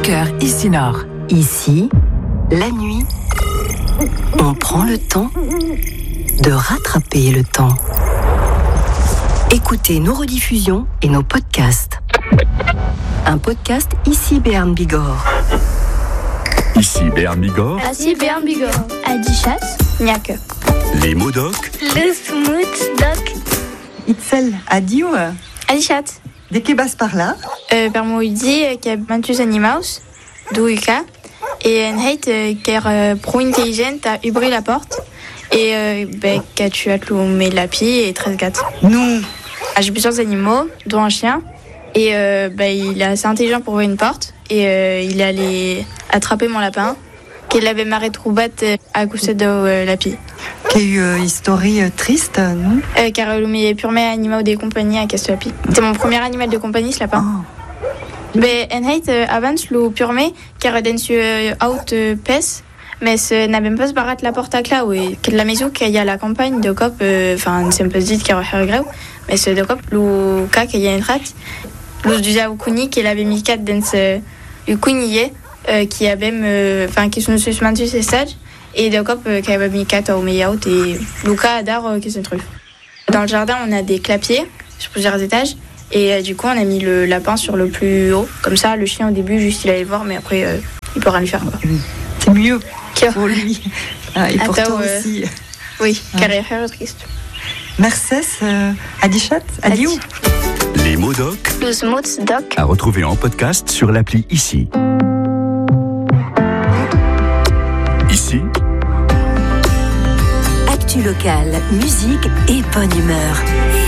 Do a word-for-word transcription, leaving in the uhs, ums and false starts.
cœur ici Nord. Ici, la nuit, on prend le temps de rattraper le temps. Écoutez nos rediffusions et nos podcasts. Un podcast Ici Béarn Bigorre. Ici Béarn Bigorre. Ici Béarn Bigorre. Adichat, Niak. Les mots doc. Le smooth doc. Itzel, adieu. Adichat. De que bas par là? Euh, per moidi, qui a mantus animaus, douika, et en heit, qui est pro intelligent, a ubri la porte, et euh, ben, qui a tué le lapi et treize gâtes. Nous. Ah, j'ai plusieurs animaux, dont un chien, et euh, ben, il est assez intelligent pour ouvrir une porte, et euh, il est allé attraper mon lapin, qu'il avait marré troubat à coucher de euh, lapi. Quelle euh, histoire euh, triste, non? euh, Car le est purement animal de compagnie à Castellapi. C'était mon premier animal de compagnie, ce lapin. Oh. Ben, en heit, euh, avant, le purement, car dans ce out euh, pes, mais ce n'a même pas se barré la porte à clau, et que la maison qu'il y a à la campagne de cop, enfin, c'est un peu dit qu'il y a un greu, mais ce de cop, le cas qu'il y a une rat, le du Zaoukuni, qu'il avait mis quatre dans ce, le Kunier, euh, qui avait même, enfin, qui sont suspendu ces stages, et de cop, qui avait mis quatre au meilleur, et Lucas Adar, euh, qui se trouve. Dans le jardin, on a des clapiers sur plusieurs étages, et euh, du coup, on a mis le lapin sur le plus haut. Comme ça, le chien, au début, juste il allait voir, mais après, euh, il pourra lui faire. Quoi. C'est mieux pour lui. Ah, et pour Attends, toi euh, aussi. Oui, Ah. car il est triste. Merci, euh, Adichat, adieu. Les mots doc. Le smooth doc. À retrouver en podcast sur l'appli Ici. Ici, Actu locale, musique et bonne humeur.